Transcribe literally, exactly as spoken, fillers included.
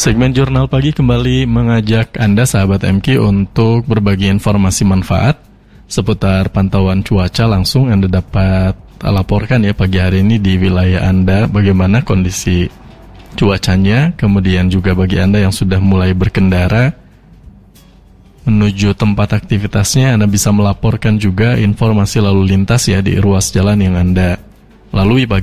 Segmen Jurnal Pagi kembali mengajak Anda sahabat M Q untuk berbagi informasi manfaat seputar pantauan cuaca langsung Anda dapat laporkan ya pagi hari ini di wilayah Anda bagaimana kondisi cuacanya. Kemudian juga bagi Anda yang sudah mulai berkendara menuju tempat aktivitasnya, Anda bisa melaporkan juga informasi lalu lintas ya di ruas jalan yang Anda lalui pagi